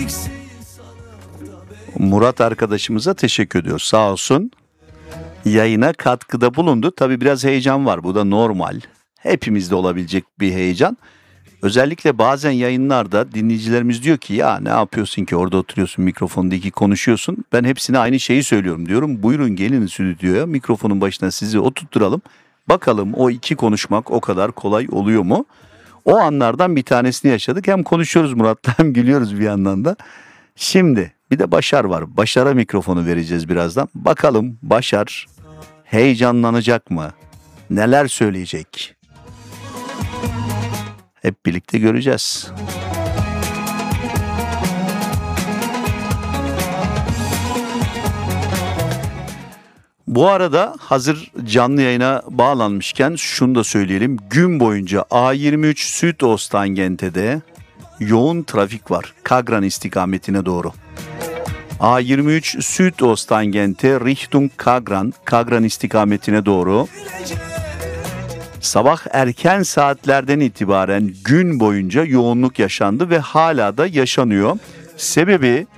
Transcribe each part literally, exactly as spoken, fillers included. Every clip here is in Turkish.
Murat arkadaşımıza teşekkür ediyoruz. Sağ olsun. Yayına katkıda bulundu. Tabii biraz heyecan var. Bu da normal. Hepimizde olabilecek bir heyecan. Özellikle bazen yayınlarda dinleyicilerimiz diyor ki ya ne yapıyorsun ki orada oturuyorsun mikrofondaki konuşuyorsun. Ben hepsine aynı şeyi söylüyorum diyorum. Buyurun gelin stüdyoya mikrofonun başına sizi oturtturalım. Bakalım o iki konuşmak o kadar kolay oluyor mu? O anlardan bir tanesini yaşadık. Hem konuşuyoruz Murat'la hem gülüyoruz bir yandan da. Şimdi bir de Başar var. Başar'a mikrofonu vereceğiz birazdan. Bakalım Başar heyecanlanacak mı? Neler söyleyecek? Hep birlikte göreceğiz. Bu arada hazır canlı yayına bağlanmışken şunu da söyleyelim. Gün boyunca A yirmi üç Südost tangentede yoğun trafik var. Kagran istikametine doğru. A yirmi üç Südost tangente Richtung Kagran, Kagran istikametine doğru. Sabah erken saatlerden itibaren gün boyunca yoğunluk yaşandı ve hala da yaşanıyor. Sebebi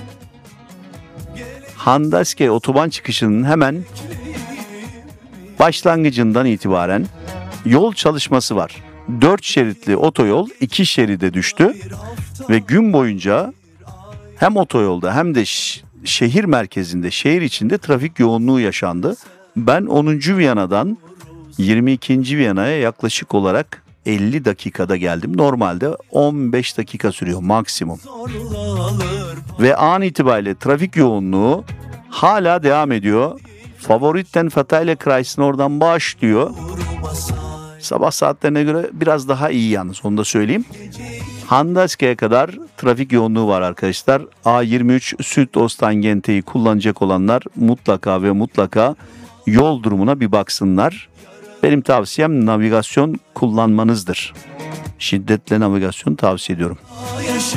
Handaske otoban çıkışının hemen başlangıcından itibaren yol çalışması var. Dört şeritli otoyol iki şeride düştü ve gün boyunca hem otoyolda hem de şehir merkezinde, şehir içinde trafik yoğunluğu yaşandı. Ben onuncu Viyana'dan yirmi ikinci Viyana'ya yaklaşık olarak elli dakikada geldim. Normalde on beş dakika sürüyor maksimum. Ve an itibariyle trafik yoğunluğu hala devam ediyor. Favoriten Fatale Kreis'in oradan başlıyor. Sabah saatlerine göre biraz daha iyi yalnız onu da söyleyeyim. Handaske'ye kadar trafik yoğunluğu var arkadaşlar. A yirmi üç Südost tangenteyi kullanacak olanlar mutlaka ve mutlaka yol durumuna bir baksınlar. Benim tavsiyem navigasyon kullanmanızdır. Şiddetle navigasyon tavsiye ediyorum.